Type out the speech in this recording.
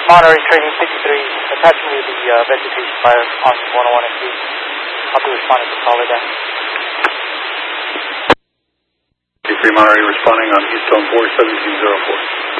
Monterey Training 63, attaching to the vegetation fire on 101 and 2. I'll be responding to call it down. 53 Monterey responding on Keystone 41704.